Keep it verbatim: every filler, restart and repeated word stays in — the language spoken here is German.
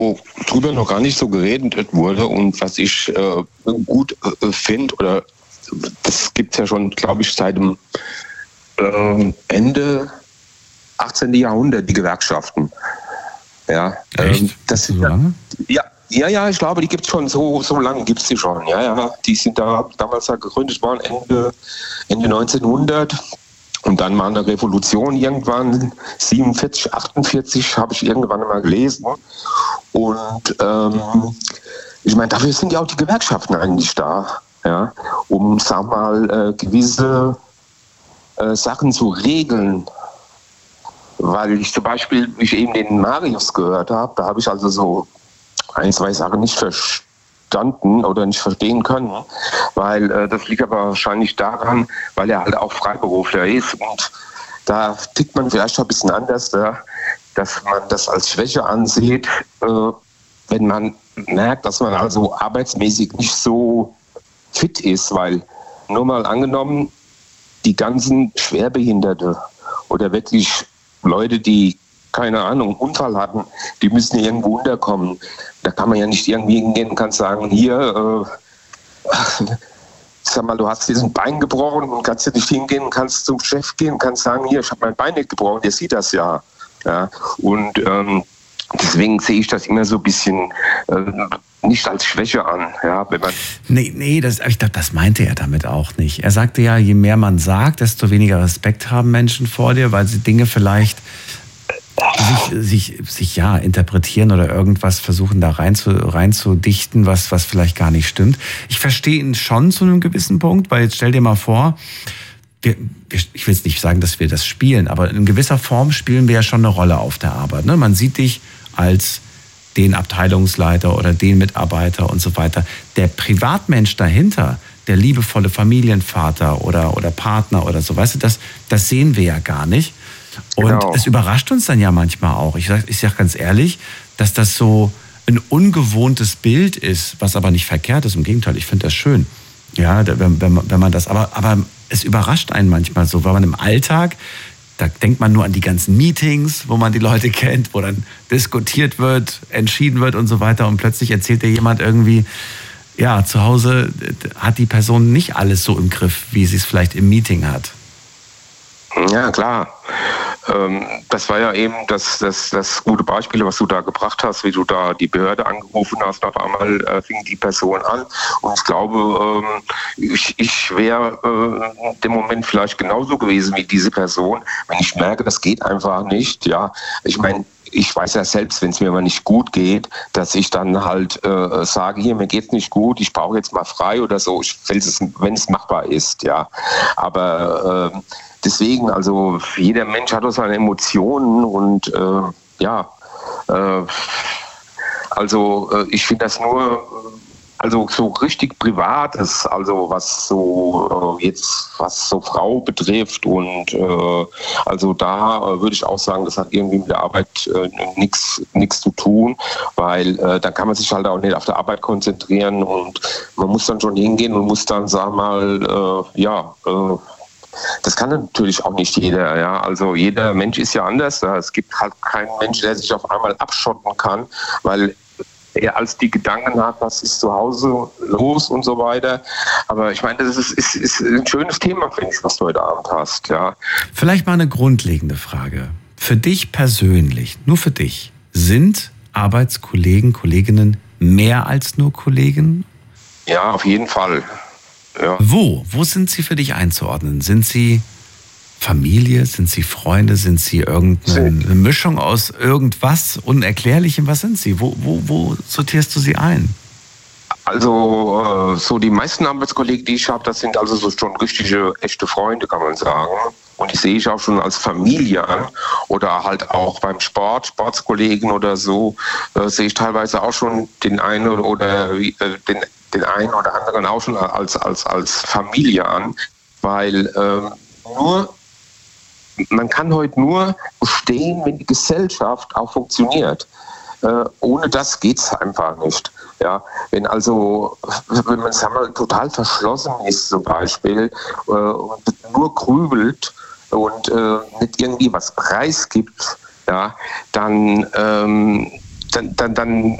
worüber noch gar nicht so geredet wurde und was ich äh, gut äh, finde, oder das gibt es ja schon, glaube ich, seit dem äh, Ende achtzehnten. Jahrhundert, die Gewerkschaften. Ja, Echt? Ähm, das so sind lange? ja, ja, ja, ich glaube, die gibt es schon, so, so lange gibt es die schon. Ja, ja, die sind da damals da gegründet worden, Ende, Ende neunzehnhundert. Und dann mal eine Revolution irgendwann, siebenundvierzig, achtundvierzig, habe ich irgendwann mal gelesen. Und ähm, ich meine, dafür sind ja auch die Gewerkschaften eigentlich da, ja, um, sag mal, äh, gewisse äh, Sachen zu regeln. Weil ich zum Beispiel, wie ich eben den Marius gehört habe, da habe ich also so ein, zwei Sachen nicht verstanden oder nicht verstehen können, weil äh, das liegt aber wahrscheinlich daran, weil er halt auch Freiberufler ist und da tickt man vielleicht schon ein bisschen anders, da, dass man das als Schwäche ansieht, äh, wenn man merkt, dass man also arbeitsmäßig nicht so fit ist, weil nur mal angenommen, die ganzen Schwerbehinderte oder wirklich Leute, die keine Ahnung, einen Unfall hatten, die müssen irgendwo unterkommen. Da kann man ja nicht irgendwie hingehen und kann sagen, hier, äh, sag mal, du hast diesen Bein gebrochen und kannst ja nicht hingehen und kannst zum Chef gehen und kannst sagen, hier, ich habe mein Bein nicht gebrochen, der sieht das ja. ja. Und ähm, deswegen sehe ich das immer so ein bisschen äh, nicht als Schwäche an. Ja, wenn man nee, nee, das, ich glaube, das meinte er damit auch nicht. Er sagte ja, je mehr man sagt, desto weniger Respekt haben Menschen vor dir, weil sie Dinge vielleicht sich, sich, sich ja interpretieren oder irgendwas versuchen da rein zu, rein zu dichten, was, was vielleicht gar nicht stimmt. Ich verstehe ihn schon zu einem gewissen Punkt, weil jetzt stell dir mal vor, wir, ich will jetzt nicht sagen, dass wir das spielen, aber in gewisser Form spielen wir ja schon eine Rolle auf der Arbeit. Ne? Man sieht dich als den Abteilungsleiter oder den Mitarbeiter und so weiter. Der Privatmensch dahinter, der liebevolle Familienvater oder, oder Partner oder so, weißt du, das, das sehen wir ja gar nicht. Und genau. Es überrascht uns dann ja manchmal auch. Ich sage ich sag ganz ehrlich, dass das so ein ungewohntes Bild ist, was aber nicht verkehrt ist. Im Gegenteil, ich finde das schön. Ja, wenn, wenn, man, wenn man das, aber, aber es überrascht einen manchmal so, weil man im Alltag, da denkt man nur an die ganzen Meetings, wo man die Leute kennt, wo dann diskutiert wird, entschieden wird und so weiter. Und plötzlich erzählt dir jemand irgendwie, ja, zu Hause hat die Person nicht alles so im Griff, wie sie es vielleicht im Meeting hat. Ja, klar. Ähm, das war ja eben das, das, das gute Beispiel, was du da gebracht hast, wie du da die Behörde angerufen hast. Auf einmal äh, fing die Person an. Und ich glaube, ähm, ich, ich wäre äh, in dem Moment vielleicht genauso gewesen wie diese Person, wenn ich merke, das geht einfach nicht. Ja, ich meine, ich weiß ja selbst, wenn es mir mal nicht gut geht, dass ich dann halt äh, sage, hier, mir geht's nicht gut, ich brauche jetzt mal frei oder so, wenn es machbar ist, ja. Aber äh, deswegen, also jeder Mensch hat auch seine Emotionen und äh, ja, äh, also äh, ich finde das nur, also so richtig Privates, also was so äh, jetzt, was so Frau betrifft und äh, also da äh, würde ich auch sagen, das hat irgendwie mit der Arbeit äh, nichts nichts zu tun, weil äh, dann kann man sich halt auch nicht auf der Arbeit konzentrieren und man muss dann schon hingehen und muss dann, sag mal, äh, ja, äh, das kann natürlich auch nicht jeder, ja. Also jeder Mensch ist ja anders. Ja. Es gibt halt keinen Mensch, der sich auf einmal abschotten kann, weil er als die Gedanken hat, was ist zu Hause los und so weiter. Aber ich meine, das ist, ist, ist ein schönes Thema, finde ich, was du heute Abend hast, ja. Vielleicht mal eine grundlegende Frage. Für dich persönlich, nur für dich, sind Arbeitskollegen, Kolleginnen mehr als nur Kollegen? Ja, auf jeden Fall. Ja. Wo? Wo sind sie für dich einzuordnen? Sind sie Familie? Sind sie Freunde? Sind sie irgendeine Mischung aus irgendwas Unerklärlichem? Was sind sie? Wo, wo, wo sortierst du sie ein? Also so die meisten Arbeitskollegen, die ich habe, das sind also so schon richtige, echte Freunde, kann man sagen. Und die sehe ich auch schon als Familie an oder halt auch beim Sport, Sportskollegen oder so, äh, sehe ich teilweise auch schon den einen oder, oder äh, den den einen oder anderen auch schon als, als, als Familie an, weil ähm, nur, man kann heute nur bestehen, wenn die Gesellschaft auch funktioniert. Äh, ohne das geht es einfach nicht. Ja, wenn also, wenn man sagen wir, total verschlossen ist zum Beispiel äh, und nur grübelt und äh, nicht irgendwie was preisgibt, ja, dann ähm, dann, dann, dann